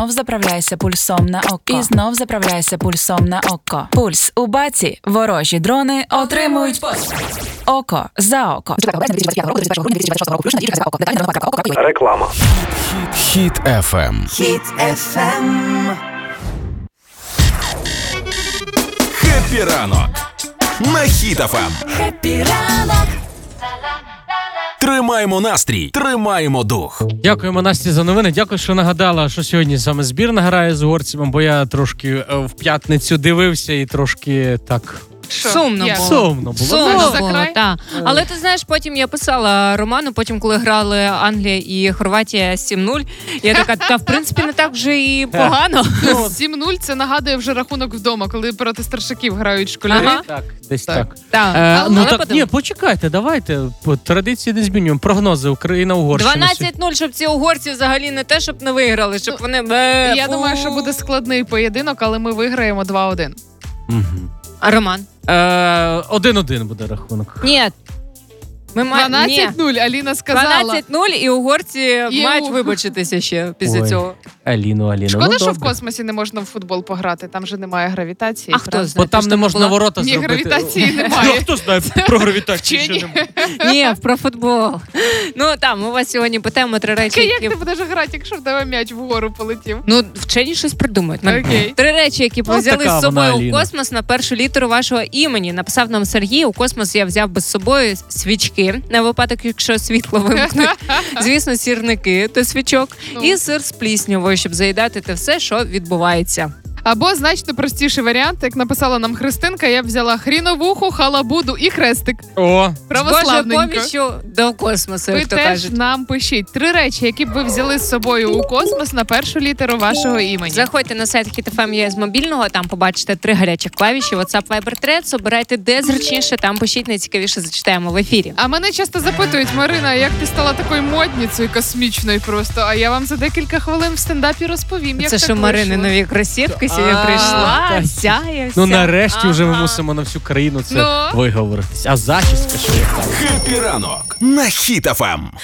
знов заправляйся пульсом на око. І знов заправляйся пульсом на око. Пульс у баці. Ворожі дрони отримують око за око. Реклама. Хіт FM. Хіт FM. Хеппі ранок на Хіт FM. Хеппі ранок. Тримаємо настрій, тримаємо дух. Дякуємо, Насті, за новини. Дякую, що нагадала, що сьогодні саме збірна грає з угорцями, бо я трошки в п'ятницю дивився і трошки так... Сумно було. Сумно було. Сумно було, так. Але ти знаєш, потім я писала Роману, потім, коли грали Англія і Хорватія 7-0, я така, та в принципі не так вже і погано. 7-0 це нагадує вже рахунок вдома, коли проти старшаків грають школярі. Ага. Так, десь так. Але Так, ні, почекайте, давайте. По традиції не змінюємо. Прогнози Україна-Угорщина. 12-0, щоб ці угорці взагалі не те, щоб не виграли, щоб вони... Я думаю, що буде складний поєдинок, але ми виграємо 2-1. А Роман? 1-1 буде рахунок. Ні. 12-0, Аліна сказала. 12-0 і угорці мають вибачитися ще після цього. Аліно. Шкода, що в космосі не можна в футбол пограти, там же немає гравітації. А хто знає? Бо там не можна ворота Ні, зробити. гравітації немає. Ну, хто знає про гравітацію? Вчені. Ні, про футбол. Ну, там, ми вас сьогодні питаємо 3 речі, Як ти будеш грати, якщо в тебе м'яч вгору полетів? Ну, вчені щось придумають. Окей. 3 речі, які ви Ось взяли така з собою вона, у Аліна. космос на першу літеру вашого імені. Написав нам Сергій, у космос я взяв без собою свічки, на випадок, якщо світло вимкнуть. Звісно, сірники до свічок. І сир з пліснявою, щоб заїдати те все, що відбувається. Або значно простіший варіант, як написала нам Христинка, я б взяла хріновуху, халабуду і хрестик. О, З Божою Православненько. поміччю до космосу, Ви як то теж кажуть. нам пишіть 3 речі, які б ви взяли з собою у космос на першу літеру вашого імені. Заходьте на сайт HitFM з мобільного, там побачите 3 гарячих клавіші, WhatsApp, Viber, Threads, обирайте де зручніше, там пишіть, найцікавіше зачитаємо в ефірі. А мене часто запитують, Марина, як ти стала такою модницею космічною просто? А я вам за декілька хвилин в стендапі розповім, як Це так що Марини вийшло. нові кросівки сьогодні прийшла, сяє вся. ну нарешті вже ми мусимо на всю країну це виговоритись. А зачіска що яка? Хеппі ранок на Хіт FM.